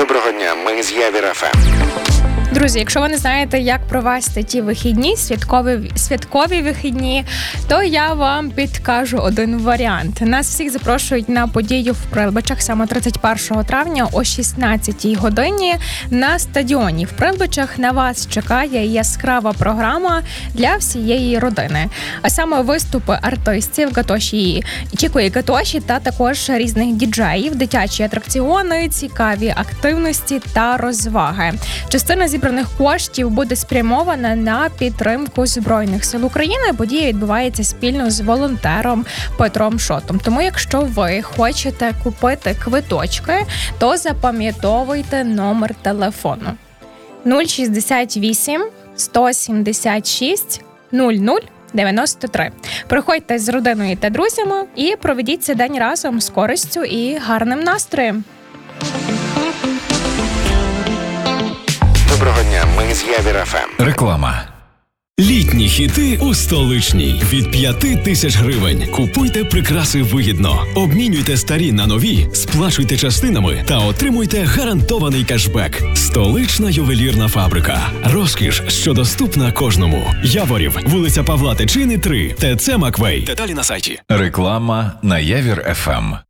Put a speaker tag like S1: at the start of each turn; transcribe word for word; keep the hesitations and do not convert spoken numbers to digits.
S1: Доброго дня, ми з Явір еф ем.
S2: Друзі, якщо ви не знаєте, як провести ті вихідні, святкові, святкові вихідні, то я вам підкажу один варіант. Нас всіх запрошують на подію в Прилбичах саме тридцять першого травня о шістнадцятій годині на стадіоні. В Прилбичах на вас чекає яскрава програма для всієї родини. А саме виступи артистів Гатоші, Чіко і Гатоші та також різних діджеїв, дитячі атракціони, цікаві активності та розваги. Частина зібраних коштів буде спрямована на підтримку Збройних сил України. Подія відбувається спільно з волонтером Петром Шотом. Тому, якщо ви хочете купити квиточки, то запам'ятовуйте номер телефону нуль шістдесят вісім сто сімдесят шість нуль нуль дев'яносто три. Приходьте з родиною та друзями і проведіть цей день разом з користю і гарним настроєм.
S1: Доброго дня, ми з Явір еф ем.
S3: Реклама. Літні хіти у столичній від п'яти тисяч гривень. Купуйте прикраси вигідно. Обмінюйте старі на нові, сплачуйте частинами та отримуйте гарантований кешбек. Столична ювелірна фабрика. Розкіш, що доступна кожному. Яворів, вулиця Павла Тичини, три. ТЦ Маквей. Деталі на сайті.
S4: Реклама на Явір еф ем.